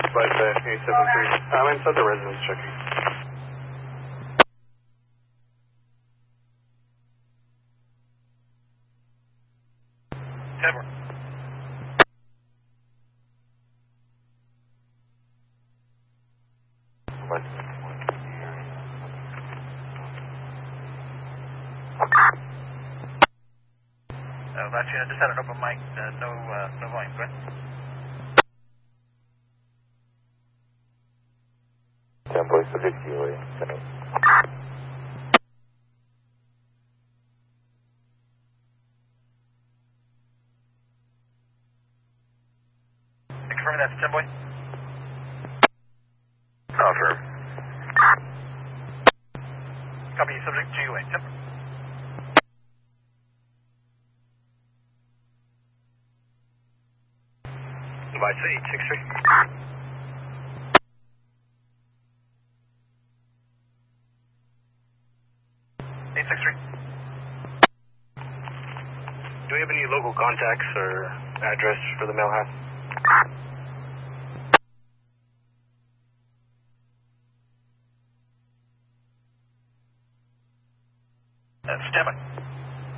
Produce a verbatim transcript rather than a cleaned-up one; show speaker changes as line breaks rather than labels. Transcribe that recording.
By the eight seven three. I'm inside the residence checking.
Never.
What?
Uh, last unit just had an open mic, uh, no, uh, no volume, go ahead.
ten boys to fifty, William.
Confirming that's ten boy.
Confirm.
Copy, subject G U A. Yep.
Device eight six three.
eight six three.
Do we have any local contacts or address for the mail house?
Uh, stand by.